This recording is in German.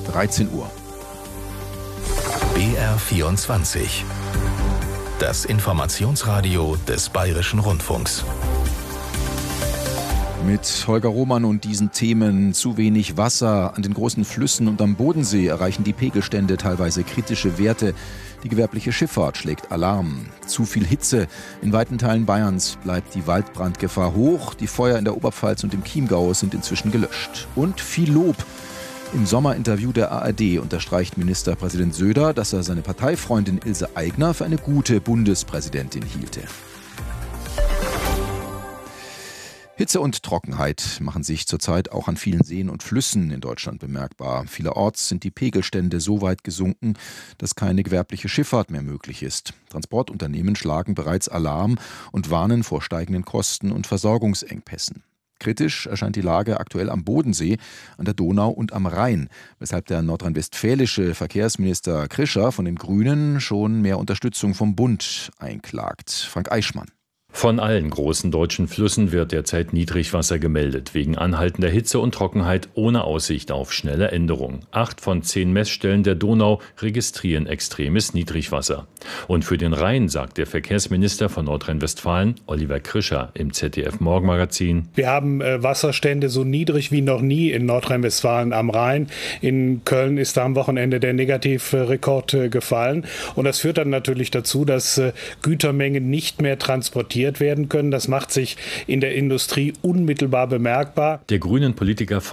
13 Uhr. BR24. Das Informationsradio des Bayerischen Rundfunks. Mit Holger Roman und diesen Themen: zu wenig Wasser an den großen Flüssen und am Bodensee erreichen die Pegelstände teilweise kritische Werte. Die gewerbliche Schifffahrt schlägt Alarm. Zu viel Hitze. In weiten Teilen Bayerns bleibt die Waldbrandgefahr hoch. Die Feuer in der Oberpfalz und im Chiemgau sind inzwischen gelöscht. Und viel Lob. Im Sommerinterview der ARD unterstreicht Ministerpräsident Söder, dass er seine Parteifreundin Ilse Aigner für eine gute Bundespräsidentin hielte. Hitze und Trockenheit machen sich zurzeit auch an vielen Seen und Flüssen in Deutschland bemerkbar. Vielerorts sind die Pegelstände so weit gesunken, dass keine gewerbliche Schifffahrt mehr möglich ist. Transportunternehmen schlagen bereits Alarm und warnen vor steigenden Kosten und Versorgungsengpässen. Kritisch erscheint die Lage aktuell am Bodensee, an der Donau und am Rhein, weshalb der nordrhein-westfälische Verkehrsminister Krischer von den Grünen schon mehr Unterstützung vom Bund einklagt. Frank Eichmann. Von allen großen deutschen Flüssen wird derzeit Niedrigwasser gemeldet, wegen anhaltender Hitze und Trockenheit ohne Aussicht auf schnelle Änderung. 8 von 10 Messstellen der Donau registrieren extremes Niedrigwasser. Und für den Rhein sagt der Verkehrsminister von Nordrhein-Westfalen, Oliver Krischer, im ZDF-Morgenmagazin: Wir haben Wasserstände so niedrig wie noch nie in Nordrhein-Westfalen am Rhein. In Köln ist da am Wochenende der Negativrekord gefallen. Und das führt dann natürlich dazu, dass Gütermengen nicht mehr transportiert werden können. Das macht sich in der Industrie unmittelbar bemerkbar. Der grünen Politiker